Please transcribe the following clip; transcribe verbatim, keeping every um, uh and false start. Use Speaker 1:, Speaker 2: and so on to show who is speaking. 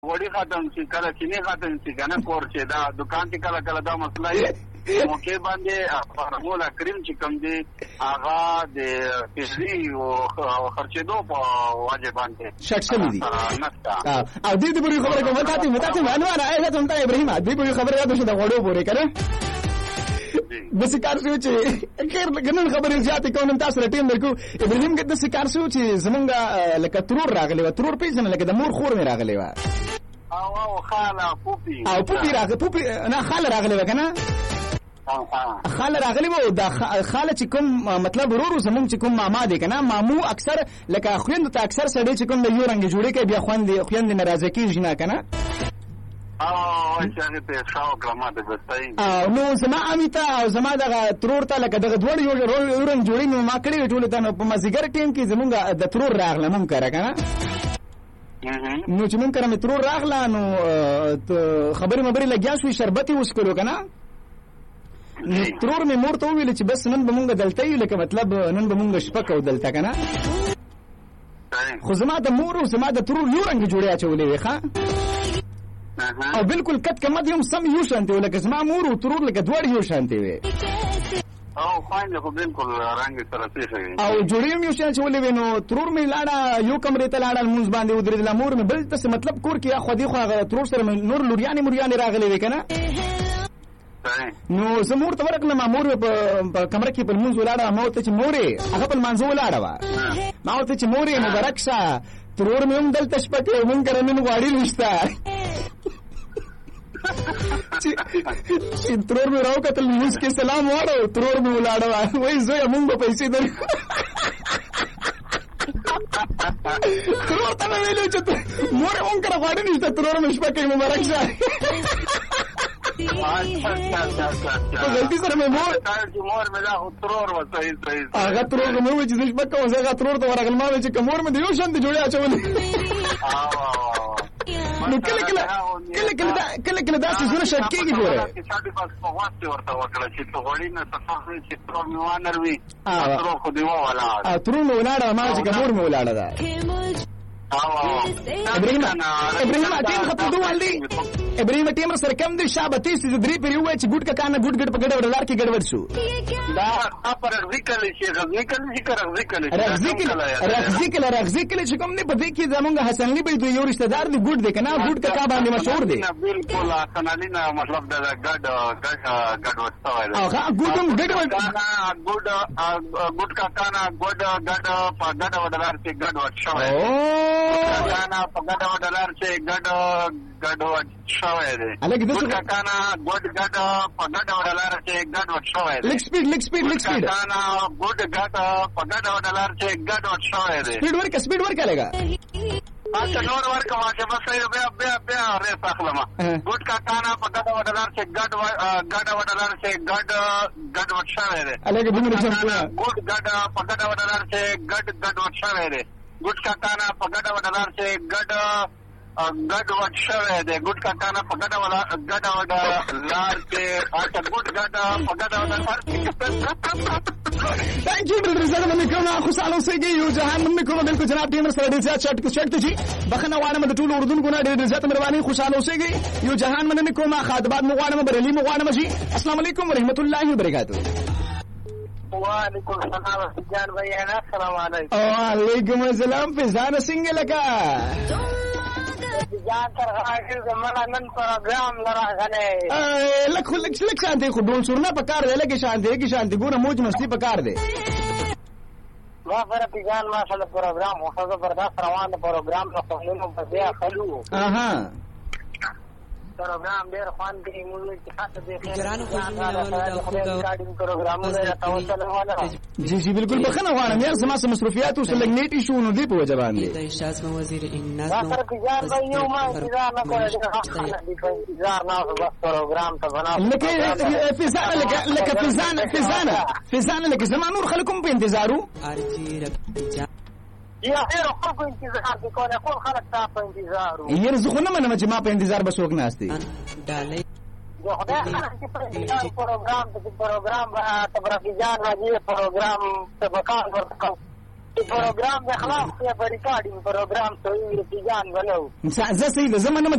Speaker 1: وړي ختم شي کله چینی ختم شي کنه کور چې دا دکان کې کله کله دا مسله یې موقع باندې فرمولا کریم چې کوم دی هغه د بجلی او خرچېدو په واجب باندې
Speaker 2: شک شوی دی او دې دې پوری خبره کوم ته ته ته عنوان آیا ته ته ابراهیم دې پوری خبره یاد شو دا وړو پوری کنه د سکار شو چې خیر غنن خبرې زیاتې کوم تاسو رټیم درکو ابراهیم کې د سکار شو چې زمونږ لکه ترور راغلی و ترور پیژنه لکه د مور خور مې راغلی و
Speaker 1: او او خاله پوپی
Speaker 2: او پوپی راغلی پوپی نه خاله راغلی و کنه خاله راغلی و دا خاله چې کوم مطلب ورور زمونږ چې کوم ماما دی کنه مامو اکثر لکه خويند ته اکثر سړی چې کوم د یو رنگ جوړی کوي بیا خوند خويند ناراضه کیږي نه کنه
Speaker 1: او چې هغه ته ښاو کلمات بستای
Speaker 2: او نو زما امیتا او زما دغه ترور ته لکه دغه دوړ یو یو رنگ جوړی نو ما کړی ټول ته په مازیګر ټیم کې زمونږ د ترور راغله مونږ کرا کنه نو چې مونږ کرا ترور راغله نو خبرې مبرې لګیا شو شربتي وسکلو کنه ترور مې مور ته ویل چې بس نن به مونږ دلته یو لکه مطلب نن به مونږ شپه کو دلته کنه خو زما د مور او زما د ترور یو رنگ جوړی اچولې وي ښا او بالکل کټ کمد یم سم یو شانته ولکه زما مور او ترور لکه دوړ یو شانته وي
Speaker 1: او خاين خو بالکل رنگ سره پیښوي
Speaker 2: او جوړیم یو شان چولې وینو ترور مې لاړه یو کمرې ته لاړه مونږ باندې ودرېدل مور مې بل څه مطلب کور کې خو دې خو ترور سره نور لوريانې موريانې راغلي وي کنه نو زمور ته ورکړم مور په کمره کې په مونږ ولاړه مو ته چې مورې هغه په منځو ولاړه وا ما ته چې مورې مبارک شه ترور مې هم دلته شپه کې مونږ کرنه غواړي نشته چې ترور مې راو کتل موږ کې سلام واړو ترور مې ولاړه وای زوی مونږ په پیسې در ترور ته ویلو چې مور مونږ کرا غواړي نشته ترور مې شپه کې مبارک شه غلطی سره مې مور
Speaker 1: مور مې دا ترور و صحیح صحیح
Speaker 2: هغه ترور مې و چې نشبه کوم هغه ترور ته ورغل ما چې کومور مې یو شان دي جوړه اچولې نو کله کله کله کله دا کله کله دا څه زونه شکېږي ګوره
Speaker 1: چې شادي پاس په واسطه ورته وکړه چې ته غوړی نه تاسو چې ترور مې وانر وی ترور خو دی ولا
Speaker 2: ا ترور مې ولاړه ما چې کومور مې ولاړه ده ابراهیم ابراهیم ټیم خپل دوه ولدي ابراهیم ټیم سره کم دي شابه تیس دي درې پیر یو چې ګډ کانه ګډ ګډ په ګډ ورلار کې ګډوډ شو
Speaker 1: دا پر ذکر شي ذکر ذکر ذکر
Speaker 2: ذکر ذکر ذکر چې کوم نه په دې کې زمونږ حسن لی به یو رشتہ دار دی ګډ دی کنه ګډ کا باندې مشهور دی
Speaker 1: بالکل حسن علی نه مطلب دا ګډ ګډ ګډ وستا وای
Speaker 2: هغه ګډم ګډ
Speaker 1: ګډ ګډ کا کانا ګډ ګډ په ګډ ودلار کې ګډ وښه کانا په ګډ ودلار چې ګډ ګډ وښه دی
Speaker 2: الګ دغه
Speaker 1: کانا ګډ ګډ په ګډ ودلار چې ګډ وښه دی
Speaker 2: لیک سپیډ لیک سپیډ لیک سپیډ
Speaker 1: کانا ګډ ګډ په ګډ ودلار چې ګډ وښه دی
Speaker 2: سپیډ ورک سپیډ ورک لګا
Speaker 1: اچھا نور ورک واشه بس بیا بیا بیا ری اخلمه ګډ کا کانا په ګډ ودلار چې ګډ ګډ ودلار چې ګډ ګډ وښه دی
Speaker 2: الګ دغه څنګه
Speaker 1: ګډ ګډ په ګډ ودلار چې ګډ ګډ وښه دی ګډ کا کانا په ګډ ودلار چې ګډ ګډ وښه دی ګډ کا کانا په ګډ ولا ګډ ودلار چې اچھا ګډ ګډ په ګډ ودلار
Speaker 2: thank you ډېر مننه کوم خوشاله اوسئ یو جهان مننه کوم بالکل جناب ټیم سره ډېر زیات شرط شرط جی بخنه واړم د ټول اردن کو نه ډېر زیات مهرباني خوشاله اوسئ یو جهان مننه کوم خاطبات مو واړم برلی مو واړم جی السلام علیکم ورحمت الله وبرکاتہ
Speaker 1: وعلیکم السلام جان بھائی السلام علیکم
Speaker 2: وعلیکم السلام فیضان سنگ لگا
Speaker 1: جان تر هغه زمانہ نن پروګرام لراغله
Speaker 2: لک لک لک شانته خو ډول سرنا پکار دی لکه شانته کې شانته ګوره موج مستی پکار دی
Speaker 1: ما پر پیغام ما سره پروګرام او زبردست روان پروګرام نو خلونو په بیا خلو
Speaker 2: اها
Speaker 1: پروګرام ډیر خوان دی موږ چې خاصه دی
Speaker 3: ګرانو خو
Speaker 1: ریکارډینګ پروګرامونه تاسو له
Speaker 2: جی جی بالکل بخنه غواړم یار سما سم مصروفیات او سلګنیټ شو نو دی په وجه باندې
Speaker 3: د شاسم وزیر الناس
Speaker 1: نو پر پیغام یو ما انتظار نه کوله انتظار نه پروګرام ته بنا
Speaker 2: لکه فزان لکه لکه فزان فزان فزان لکه زمان نور خلکم په انتظارو
Speaker 3: ارجی رب
Speaker 1: یا خیر خلک انتظار کوي خو خلک تاسو په انتظار
Speaker 2: یې زخونه منم چې ما په انتظار بسوک ناشتي
Speaker 3: ډالې
Speaker 1: جو خدای چې پروګرام د پروګرام تبرکی جان راځي پروګرام ته وکړ ورته پروګرام د خلاص یا په ریکارډینګ پروګرام ته ویل کېږي غلو
Speaker 2: زه صحیح ده زه منم